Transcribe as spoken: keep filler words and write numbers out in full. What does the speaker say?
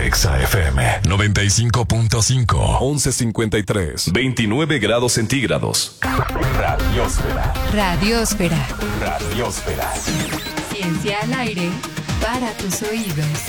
Exa F M noventa y cinco punto cinco. once cincuenta y tres. veintinueve grados centígrados. Radiosfera. Radiosfera. Radiosfera. Ciencia al aire para tus oídos.